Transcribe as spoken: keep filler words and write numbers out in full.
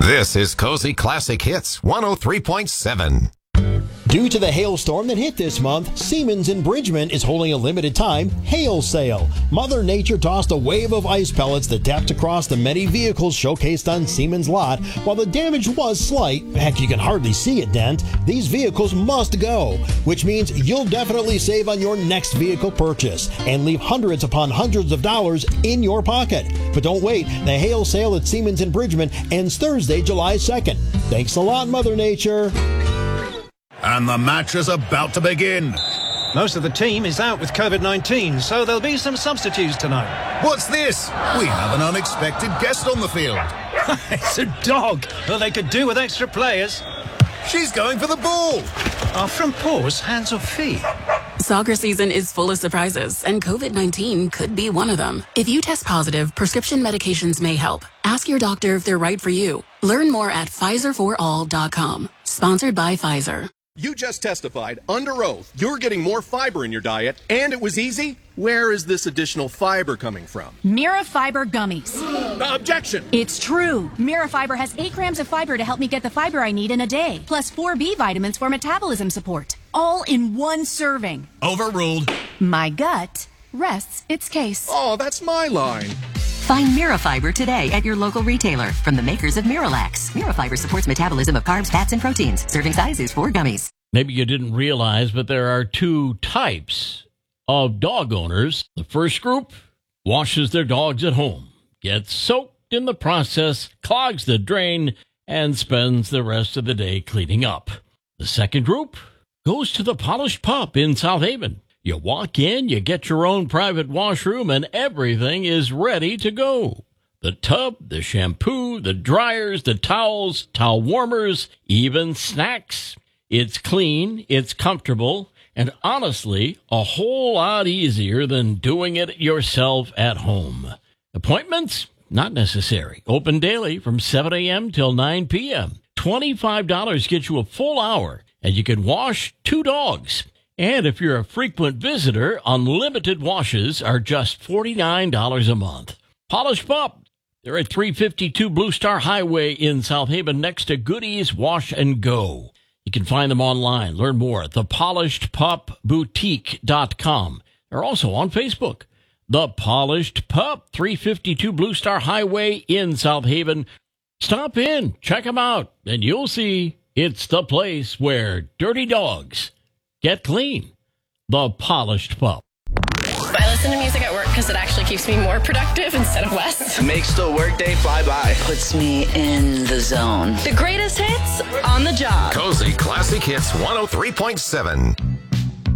This is Cozy Classic Hits one oh three point seven. Due to the hailstorm that hit this month, Siemens in Bridgman is holding a limited time hail sale. Mother Nature tossed a wave of ice pellets that tapped across the many vehicles showcased on Siemens' lot. While the damage was slight, heck, you can hardly see it dent, these vehicles must go, which means you'll definitely save on your next vehicle purchase and leave hundreds upon hundreds of dollars in your pocket. But don't wait, the hail sale at Siemens in Bridgman ends Thursday, July second. Thanks a lot, Mother Nature. And the match is about to begin. Most of the team is out with COVID nineteen, so there'll be some substitutes tonight. What's this? We have an unexpected guest on the field. It's a dog. Well, they could do with extra players. She's going for the ball. Are from paws, hands or feet? Soccer season is full of surprises, and COVID nineteen could be one of them. If you test positive, prescription medications may help. Ask your doctor if they're right for you. Learn more at Pfizer for all dot com. Sponsored by Pfizer. You just testified under oath you're getting more fiber in your diet, and it was easy. Where is this additional fiber coming from? Mira Fiber Gummies. Uh, objection! It's true. Mira Fiber has eight grams of fiber to help me get the fiber I need in a day, plus four B vitamins for metabolism support. All in one serving. Overruled. My gut rests its case. Oh, that's my line. Find Mira Fiber today at your local retailer from the makers of Miralax. Mira Fiber supports metabolism of carbs, fats, and proteins. Serving size is four gummies. Maybe you didn't realize, but there are two types of dog owners. The first group washes their dogs at home, gets soaked in the process, clogs the drain, and spends the rest of the day cleaning up. The second group goes to the Polished Pup in South Haven. You walk in, you get your own private washroom, and everything is ready to go. The tub, the shampoo, the dryers, the towels, towel warmers, even snacks. It's clean, it's comfortable, and honestly, a whole lot easier than doing it yourself at home. Appointments? Not necessary. Open daily from seven a.m. till nine p.m. twenty-five dollars gets you a full hour, and you can wash two dogs. And if you're a frequent visitor, unlimited washes are just forty-nine dollars a month. Polished Pup. They're at three fifty-two Blue Star Highway in South Haven next to Goodies Wash and Go. You can find them online. Learn more at the polished pup boutique dot com. They're also on Facebook. The Polished Pup, three fifty-two Blue Star Highway in South Haven. Stop in, check them out, and you'll see it's the place where dirty dogs get clean. The Polished Pup. I listen to music at work because it actually keeps me more productive instead of less. Makes the workday fly by. Puts me in the zone. The greatest hits on the job. Cozy Classic Hits one oh three point seven.